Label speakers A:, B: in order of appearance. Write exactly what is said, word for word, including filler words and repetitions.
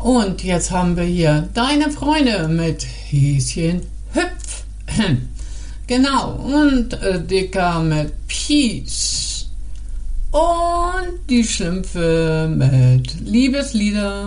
A: Und jetzt haben wir hier deine Freunde mit Häschen hüpf. Genau, und äh, Dicker mit Peace. Und die Schlümpfe mit Liebeslieder.